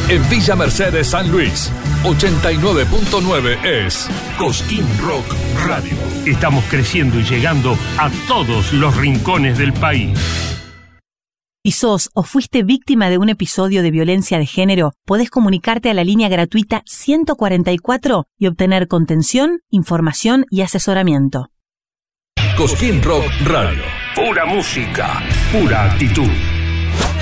En Villa Mercedes, San Luis, 89.9 es Cosquín Rock Radio. Estamos creciendo y llegando a todos los rincones del país. Si sos o fuiste víctima de un episodio de violencia de género, podés comunicarte a la línea gratuita 144 y obtener contención, información y asesoramiento. Cosquín Rock Radio. Pura música, pura actitud.